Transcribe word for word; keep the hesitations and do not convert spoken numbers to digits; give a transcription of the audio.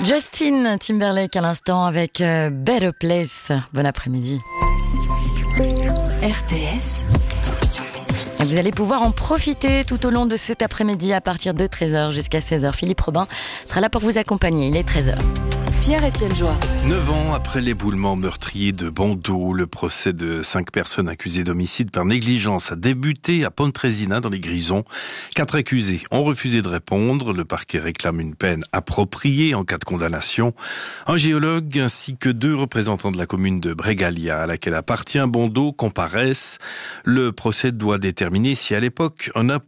Justin Timberlake à l'instant avec euh, Better Place. Bon après-midi. R T S, option musique. Et vous allez pouvoir en profiter tout au long de cet après-midi à partir de treize heures jusqu'à seize heures. Philippe Robin sera là pour vous accompagner. Il est treize heures. Pierre-Étienne Joie. Neuf ans après l'éboulement meurtrier de Bondoux, le procès de cinq personnes accusées d'homicide par négligence a débuté à Pontresina dans les Grisons. Quatre accusés ont refusé de répondre. Le parquet réclame une peine appropriée en cas de condamnation. Un géologue ainsi que deux représentants de la commune de Brégalia, à laquelle appartient Bondoux, comparaissent. Le procès doit déterminer si à l'époque un